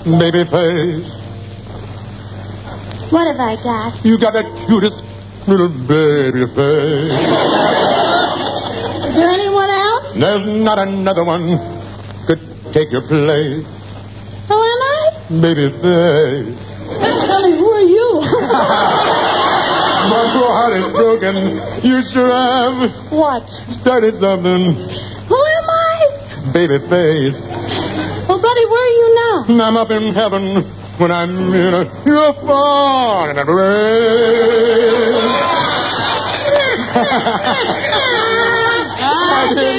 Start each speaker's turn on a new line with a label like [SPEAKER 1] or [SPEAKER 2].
[SPEAKER 1] baby face.
[SPEAKER 2] What have I got?
[SPEAKER 1] You got that cutest little baby face.
[SPEAKER 2] Is there anyone else?
[SPEAKER 1] There's not another one could take your place.
[SPEAKER 2] Who am I?
[SPEAKER 1] Baby face.
[SPEAKER 2] Tell me, who are you?
[SPEAKER 1] My poor heart is broken. You sure have
[SPEAKER 2] What?
[SPEAKER 1] started something.
[SPEAKER 2] Who am I?
[SPEAKER 1] Baby face.
[SPEAKER 2] Well, Buddy, where are you now?
[SPEAKER 1] I'm up in heaven when I'm in your fall in a rain.